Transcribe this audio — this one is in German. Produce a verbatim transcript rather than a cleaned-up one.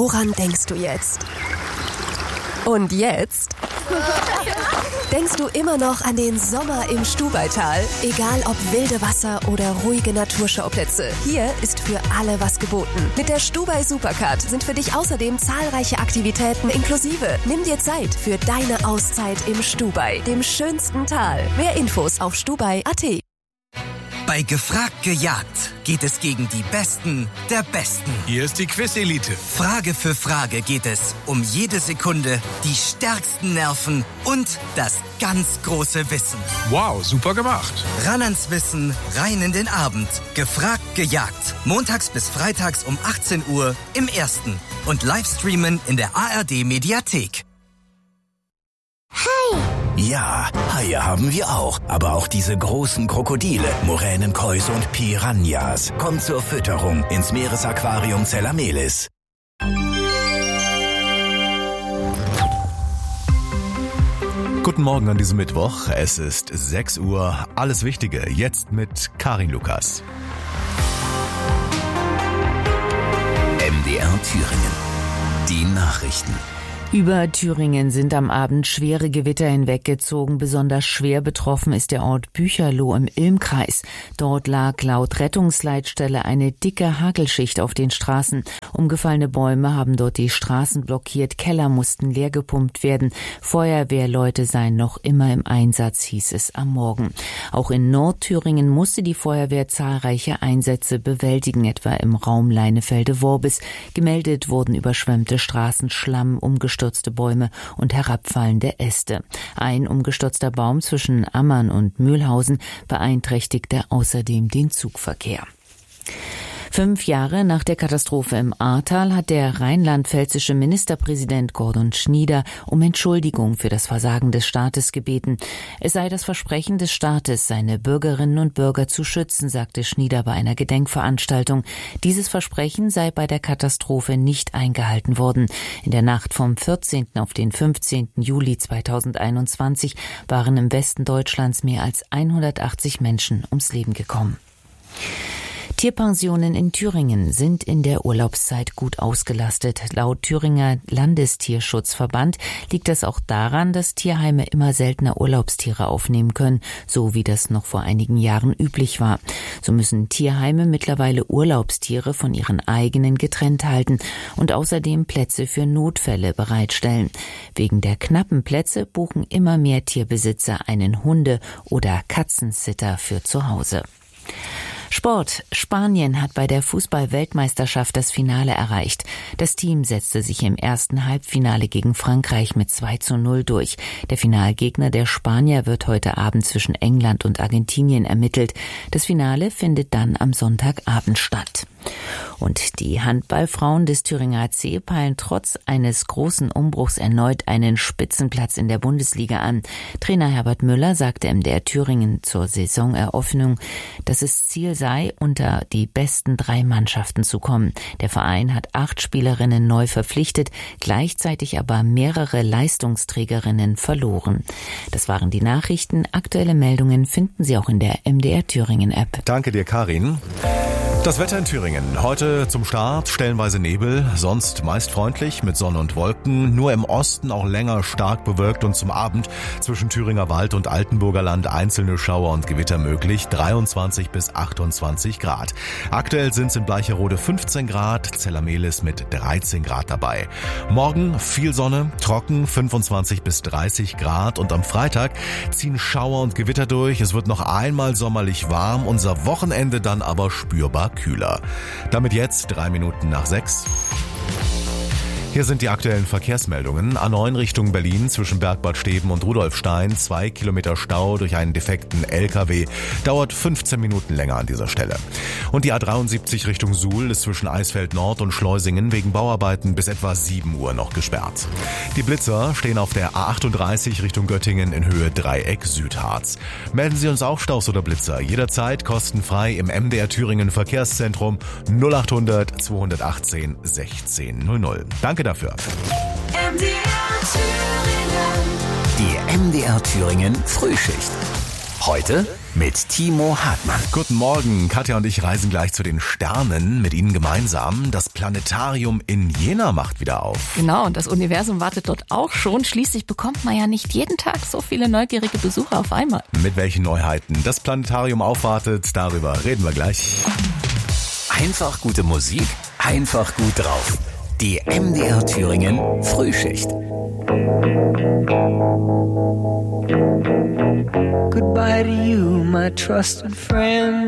Woran denkst du jetzt? Und jetzt? Denkst du immer noch an den Sommer im Stubaital? Egal ob wilde Wasser oder ruhige Naturschauplätze, hier ist für alle was geboten. Mit der Stubai Supercard sind für dich außerdem zahlreiche Aktivitäten inklusive. Nimm dir Zeit für deine Auszeit im Stubai, dem schönsten Tal. Mehr Infos auf stubai punkt at. Bei Gefragt gejagt geht es gegen die Besten der Besten. Hier ist die Quiz-Elite. Frage für Frage geht es um jede Sekunde, die stärksten Nerven und das ganz große Wissen. Wow, super gemacht. Ran ans Wissen, rein in den Abend. Gefragt gejagt. Montags bis freitags um achtzehn Uhr im Ersten. Und Livestreamen in der A R D-Mediathek. Hi! Ja, Haie haben wir auch, aber auch diese großen Krokodile, Moränenkäuse und Piranhas. Kommt zur Fütterung ins Meeresaquarium Zellamelis. Guten Morgen an diesem Mittwoch. Es ist sechs Uhr. Alles Wichtige jetzt mit Karin Lukas. M D R Thüringen. Die Nachrichten. Über Thüringen sind am Abend schwere Gewitter hinweggezogen. Besonders schwer betroffen ist der Ort Bücherloh im Ilmkreis. Dort lag laut Rettungsleitstelle eine dicke Hagelschicht auf den Straßen. Umgefallene Bäume haben dort die Straßen blockiert. Keller mussten leer gepumpt werden. Feuerwehrleute seien noch immer im Einsatz, hieß es am Morgen. Auch in Nordthüringen musste die Feuerwehr zahlreiche Einsätze bewältigen, etwa im Raum Leinefelde-Worbis. Gemeldet wurden überschwemmte Straßen, Schlamm, umgestürzte Bäume und herabfallende Äste. Ein umgestürzter Baum zwischen Ammern und Mühlhausen beeinträchtigte außerdem den Zugverkehr. Fünf Jahre nach der Katastrophe im Ahrtal hat der rheinland-pfälzische Ministerpräsident Gordon Schnieder um Entschuldigung für das Versagen des Staates gebeten. Es sei das Versprechen des Staates, seine Bürgerinnen und Bürger zu schützen, sagte Schnieder bei einer Gedenkveranstaltung. Dieses Versprechen sei bei der Katastrophe nicht eingehalten worden. In der Nacht vom vierzehnten auf den fünfzehnten Juli zweitausendeinundzwanzig waren im Westen Deutschlands mehr als hundertachtzig Menschen ums Leben gekommen. Tierpensionen in Thüringen sind in der Urlaubszeit gut ausgelastet. Laut Thüringer Landestierschutzverband liegt das auch daran, dass Tierheime immer seltener Urlaubstiere aufnehmen können, so wie das noch vor einigen Jahren üblich war. So müssen Tierheime mittlerweile Urlaubstiere von ihren eigenen getrennt halten und außerdem Plätze für Notfälle bereitstellen. Wegen der knappen Plätze buchen immer mehr Tierbesitzer einen Hunde- oder Katzensitter für zu Hause. Sport. Spanien hat bei der Fußball-Weltmeisterschaft das Finale erreicht. Das Team setzte sich im ersten Halbfinale gegen Frankreich mit zwei zu null durch. Der Finalgegner der Spanier wird heute Abend zwischen England und Argentinien ermittelt. Das Finale findet dann am Sonntagabend statt. Und die Handballfrauen des Thüringer A C peilen trotz eines großen Umbruchs erneut einen Spitzenplatz in der Bundesliga an. Trainer Herbert Müller sagte M D R Thüringen zur Saisoneröffnung, dass es Ziel sei, unter die besten drei Mannschaften zu kommen. Der Verein hat acht Spielerinnen neu verpflichtet, gleichzeitig aber mehrere Leistungsträgerinnen verloren. Das waren die Nachrichten. Aktuelle Meldungen finden Sie auch in der M D R Thüringen App. Danke dir, Karin. Das Wetter in Thüringen. Heute zum Start stellenweise Nebel, sonst meist freundlich mit Sonne und Wolken. Nur im Osten auch länger stark bewölkt und zum Abend zwischen Thüringer Wald und Altenburger Land einzelne Schauer und Gewitter möglich. dreiundzwanzig bis achtundzwanzig Grad. Aktuell sind es in Bleicherode fünfzehn Grad, Zellamelis mit dreizehn Grad dabei. Morgen viel Sonne, trocken, fünfundzwanzig bis dreißig Grad und am Freitag ziehen Schauer und Gewitter durch. Es wird noch einmal sommerlich warm, unser Wochenende dann aber spürbar kühler. Damit jetzt drei Minuten nach sechs. Hier sind die aktuellen Verkehrsmeldungen. A neun Richtung Berlin zwischen Bergbad Steben und Rudolfstein. Zwei Kilometer Stau durch einen defekten L K W. Dauert fünfzehn Minuten länger an dieser Stelle. Und die A dreiundsiebzig Richtung Suhl ist zwischen Eisfeld Nord und Schleusingen wegen Bauarbeiten bis etwa sieben Uhr noch gesperrt. Die Blitzer stehen auf der A achtunddreißig Richtung Göttingen in Höhe Dreieck Südharz. Melden Sie uns auch Staus oder Blitzer. Jederzeit kostenfrei im M D R Thüringen Verkehrszentrum null acht hundert zweihundertachtzehn sechzehn null null. Danke dafür. M D R Thüringen. Die M D R Thüringen Frühschicht. Heute mit Timo Hartmann. Guten Morgen, Katja und ich reisen gleich zu den Sternen mit Ihnen gemeinsam. Das Planetarium in Jena macht wieder auf. Genau, und das Universum wartet dort auch schon. Schließlich bekommt man ja nicht jeden Tag so viele neugierige Besucher auf einmal. Mit welchen Neuheiten das Planetarium aufwartet, darüber reden wir gleich. Einfach gute Musik, einfach gut drauf. Die M D R Thüringen Frühschicht. Goodbye to you, my trusted friend.